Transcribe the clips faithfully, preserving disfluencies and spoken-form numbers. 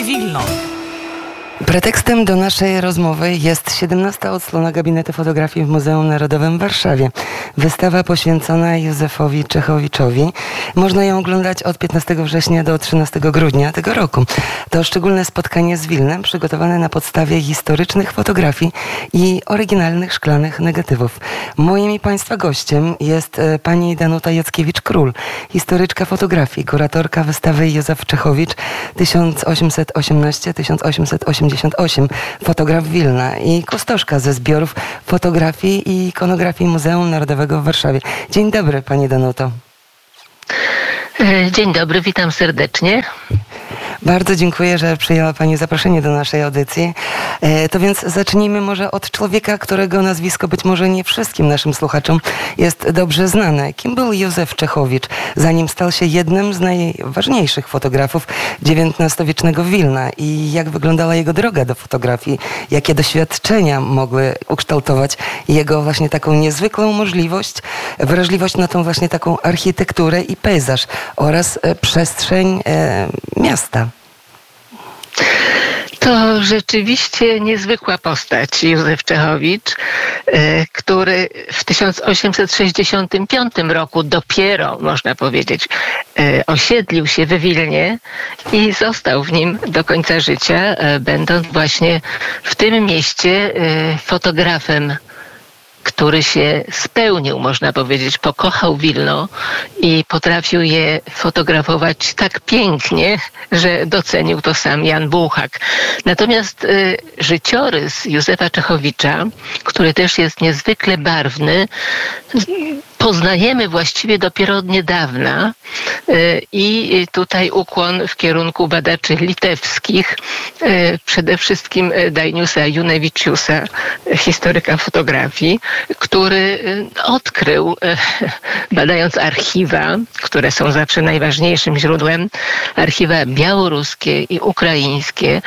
Wilno. Pretekstem do naszej rozmowy jest siedemnasta odsłona gabinetu fotografii w Muzeum Narodowym w Warszawie. Wystawa poświęcona Józefowi Czechowiczowi. Można ją oglądać od piętnastego września do trzynastego grudnia tego roku. To szczególne spotkanie z Wilnem przygotowane na podstawie historycznych fotografii i oryginalnych szklanych negatywów. Moim i Państwa gościem jest pani Danuta Jackiewicz-Król, historyczka fotografii, kuratorka wystawy Józef Czechowicz tysiąc osiemset osiemnaście do tysiąc osiemset osiemdziesiąt osiem, fotograf Wilna i kustoszka ze zbiorów fotografii i ikonografii Muzeum Narodowego w Warszawie. Dzień dobry, pani Danuto. Dzień dobry, witam serdecznie. Bardzo dziękuję, że przyjęła pani zaproszenie do naszej audycji. To więc zacznijmy może od człowieka, którego nazwisko być może nie wszystkim naszym słuchaczom jest dobrze znane. Kim był Józef Czechowicz, zanim stał się jednym z najważniejszych fotografów dziewiętnastowiecznego Wilna i jak wyglądała jego droga do fotografii, jakie doświadczenia mogły ukształtować jego właśnie taką niezwykłą możliwość, wrażliwość na tą właśnie taką architekturę i pejzaż oraz przestrzeń e, miasta. To rzeczywiście niezwykła postać, Józef Czechowicz, który w tysiąc osiemset sześćdziesiątym piątym roku dopiero, można powiedzieć, osiedlił się w Wilnie i został w nim do końca życia, będąc właśnie w tym mieście fotografem, który się spełnił, można powiedzieć, pokochał Wilno i potrafił je fotografować tak pięknie, że docenił to sam Jan Bułhak. Natomiast y, życiorys Józefa Czechowicza, który też jest niezwykle barwny, poznajemy właściwie dopiero od niedawna i tutaj ukłon w kierunku badaczy litewskich, przede wszystkim Dainiusa Junewicziusa, historyka fotografii, który odkrył, badając archiwa, które są zawsze najważniejszym źródłem, archiwa białoruskie i ukraińskie,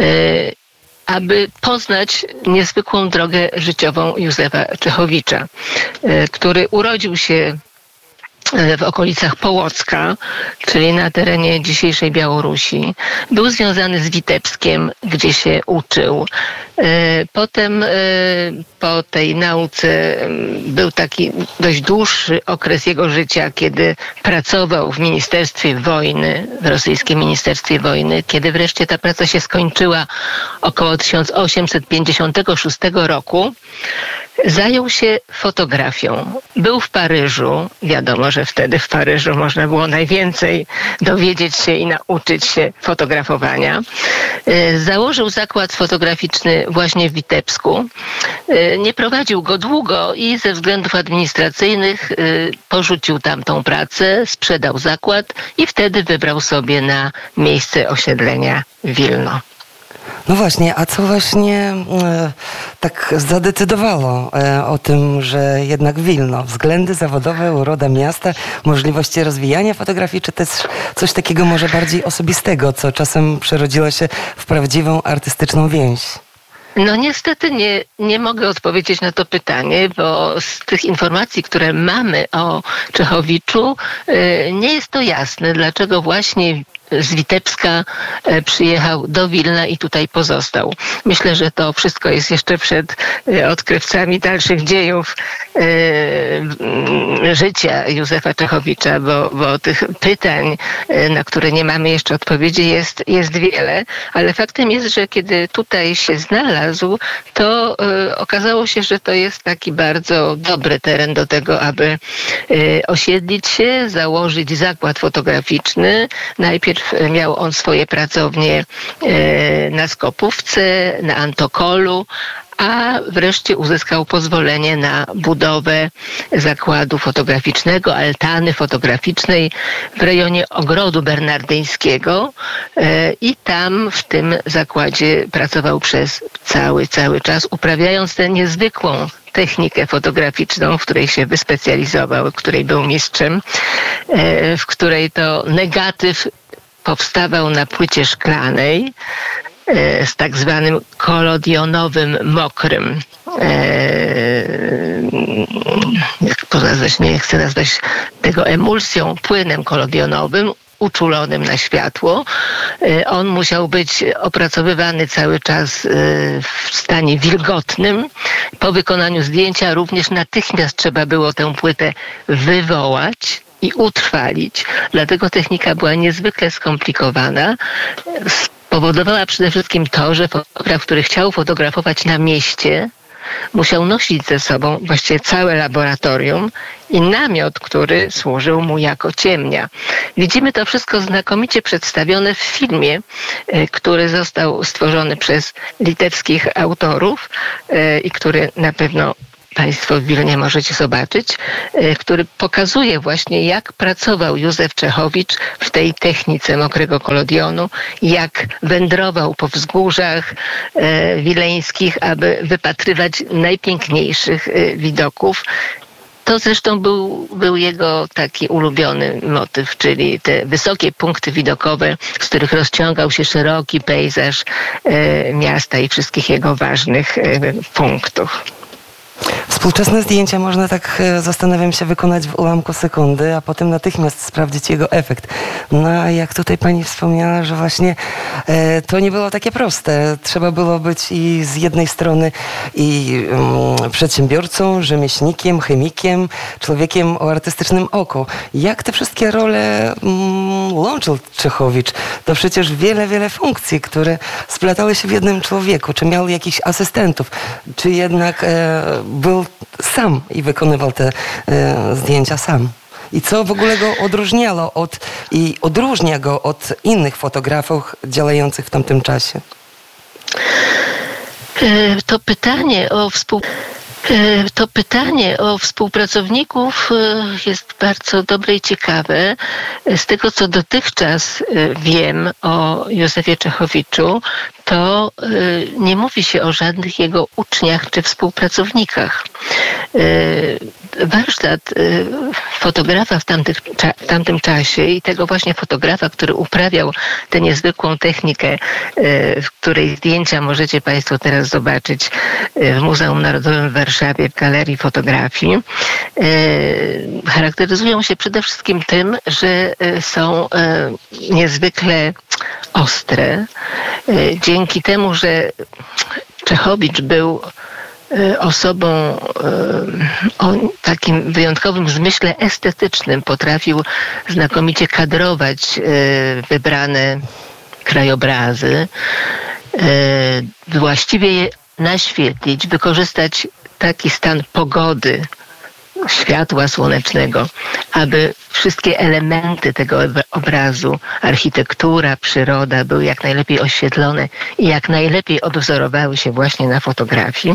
aby poznać niezwykłą drogę życiową Józefa Czechowicza, który urodził się w okolicach Połocka, czyli na terenie dzisiejszej Białorusi. Był związany z Witebskiem, gdzie się uczył. Potem po tej nauce był taki dość dłuższy okres jego życia, kiedy pracował w Ministerstwie Wojny, w rosyjskim Ministerstwie Wojny. Kiedy wreszcie ta praca się skończyła około tysiąc osiemset pięćdziesiątego szóstego roku, zajął się fotografią. Był w Paryżu. Wiadomo, że wtedy w Paryżu można było najwięcej dowiedzieć się i nauczyć się fotografowania. Założył zakład fotograficzny właśnie w Witebsku. Nie prowadził go długo i ze względów administracyjnych porzucił tamtą pracę, sprzedał zakład i wtedy wybrał sobie na miejsce osiedlenia Wilno. No właśnie, a co właśnie e, tak zadecydowało e, o tym, że jednak Wilno, względy zawodowe, uroda miasta, możliwości rozwijania fotografii, czy też coś takiego może bardziej osobistego, co czasem przerodziło się w prawdziwą artystyczną więź? No niestety nie, nie mogę odpowiedzieć na to pytanie, bo z tych informacji, które mamy o Czechowiczu, e, nie jest to jasne, dlaczego właśnie z Witebska przyjechał do Wilna i tutaj pozostał. Myślę, że to wszystko jest jeszcze przed odkrywcami dalszych dziejów e, życia Józefa Czechowicza, bo, bo tych pytań, na które nie mamy jeszcze odpowiedzi, jest, jest wiele, ale faktem jest, że kiedy tutaj się znalazł, to e, okazało się, że to jest taki bardzo dobry teren do tego, aby e, osiedlić się, założyć zakład fotograficzny. Najpierw miał on swoje pracownie na Skopówce, na Antokolu, a wreszcie uzyskał pozwolenie na budowę zakładu fotograficznego, altany fotograficznej w rejonie Ogrodu Bernardyńskiego i tam w tym zakładzie pracował przez cały, cały czas, uprawiając tę niezwykłą technikę fotograficzną, w której się wyspecjalizował, w której był mistrzem, w której to negatyw powstawał na płycie szklanej z tak zwanym kolodionowym mokrym. Jak to nazwać? Nie chcę nazwać tego emulsją, płynem kolodionowym. uczulonym na światło. On musiał być opracowywany cały czas w stanie wilgotnym. Po wykonaniu zdjęcia również natychmiast trzeba było tę płytę wywołać i utrwalić. Dlatego technika była niezwykle skomplikowana. Spowodowała przede wszystkim to, że fotograf, który chciał fotografować na mieście, musiał nosić ze sobą właściwie całe laboratorium i namiot, który służył mu jako ciemnia. Widzimy to wszystko znakomicie przedstawione w filmie, który został stworzony przez litewskich autorów i który na pewno Państwo w Wilnie możecie zobaczyć, który pokazuje właśnie, jak pracował Józef Czechowicz w tej technice mokrego kolodionu, jak wędrował po wzgórzach wileńskich, aby wypatrywać najpiękniejszych widoków. To zresztą był, był jego taki ulubiony motyw, czyli te wysokie punkty widokowe, z których rozciągał się szeroki pejzaż e, miasta i wszystkich jego ważnych e, punktów. Współczesne zdjęcia można, tak zastanawiam się, wykonać w ułamku sekundy, a potem natychmiast sprawdzić jego efekt. No a jak tutaj pani wspomniała, że właśnie e, to nie było takie proste. Trzeba było być i z jednej strony i um, przedsiębiorcą, rzemieślnikiem, chemikiem, człowiekiem o artystycznym oku. Jak te wszystkie role um, łączył Czechowicz? To przecież wiele, wiele funkcji, które splatały się w jednym człowieku. Czy miał jakichś asystentów? Czy jednak e, był sam i wykonywał te e, zdjęcia sam? I co w ogóle go odróżniało od, i odróżnia go od innych fotografów działających w tamtym czasie? To pytanie o współpracę. To pytanie o współpracowników jest bardzo dobre i ciekawe. Z tego, co dotychczas wiem o Józefie Czechowiczu, to nie mówi się o żadnych jego uczniach czy współpracownikach. Warsztat fotografa w, tamtych, w tamtym czasie i tego właśnie fotografa, który uprawiał tę niezwykłą technikę, w której zdjęcia możecie Państwo teraz zobaczyć w Muzeum Narodowym w Warszawie, w Galerii Fotografii, charakteryzują się przede wszystkim tym, że są niezwykle ostre. Dzięki temu, że Czechowicz był osobą o takim wyjątkowym zmyśle estetycznym, potrafił znakomicie kadrować wybrane krajobrazy, właściwie je naświetlić, wykorzystać taki stan pogody, światła słonecznego, aby wszystkie elementy tego obrazu, architektura, przyroda były jak najlepiej oświetlone i jak najlepiej odwzorowały się właśnie na fotografii.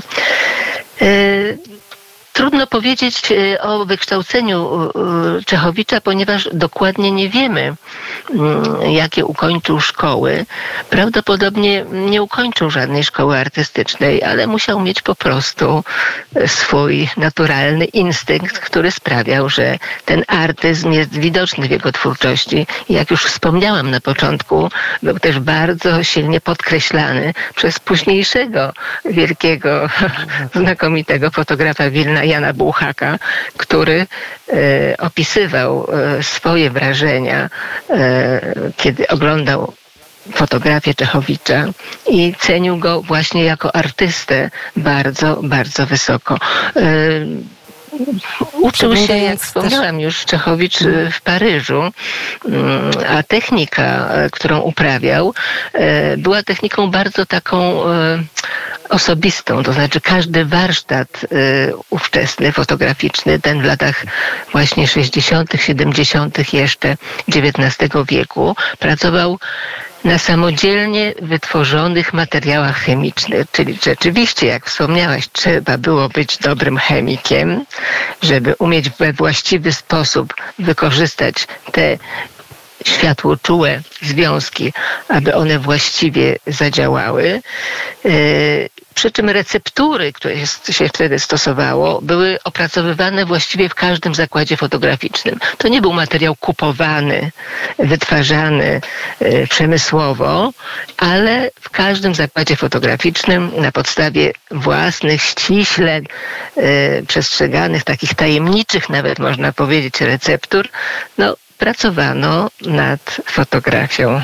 Trudno powiedzieć o wykształceniu Czechowicza, ponieważ dokładnie nie wiemy, jakie ukończył szkoły. Prawdopodobnie nie ukończył żadnej szkoły artystycznej, ale musiał mieć po prostu swój naturalny instynkt, który sprawiał, że ten artyzm jest widoczny w jego twórczości. I jak już wspomniałam na początku, był też bardzo silnie podkreślany przez późniejszego wielkiego, znakomitego fotografa Wilna, Jana Bułhaka, który e, opisywał e, swoje wrażenia, e, kiedy oglądał fotografię Czechowicza i cenił go właśnie jako artystę bardzo, bardzo wysoko. E, Uczył się, jak wspomniałam już, Czechowicz w Paryżu, a technika, którą uprawiał, była techniką bardzo taką osobistą, to znaczy każdy warsztat ówczesny, fotograficzny, ten w latach właśnie sześćdziesiątych, siedemdziesiątych jeszcze dziewiętnastego wieku, pracował na samodzielnie wytworzonych materiałach chemicznych. Czyli rzeczywiście, jak wspomniałaś, trzeba było być dobrym chemikiem, żeby umieć we właściwy sposób wykorzystać te światłoczułe związki, aby one właściwie zadziałały. Przy czym receptury, które się wtedy stosowało, były opracowywane właściwie w każdym zakładzie fotograficznym. To nie był materiał kupowany, wytwarzany e, przemysłowo, ale w każdym zakładzie fotograficznym na podstawie własnych, ściśle e, przestrzeganych, takich tajemniczych nawet można powiedzieć receptur, no pracowano nad fotografią.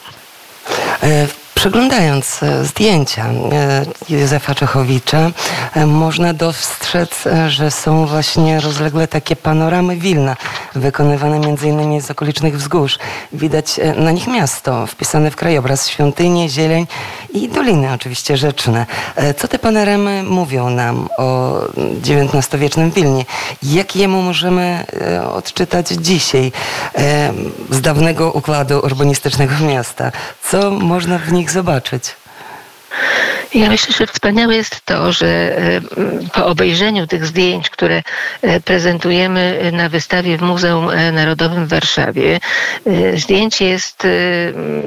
Przeglądając zdjęcia Józefa Czechowicza, można dostrzec, że są właśnie rozlegle takie panoramy Wilna, wykonywane między innymi z okolicznych wzgórz. Widać na nich miasto, wpisane w krajobraz, świątynie, zieleń i doliny oczywiście rzeczne. Co te panoramy mówią nam o dziewiętnastowiecznym Wilnie? Jak jemu możemy odczytać dzisiaj z dawnego układu urbanistycznego miasta? Co można w nich zobaczyć? Ja myślę, że wspaniałe jest to, że po obejrzeniu tych zdjęć, które prezentujemy na wystawie w Muzeum Narodowym w Warszawie, zdjęć jest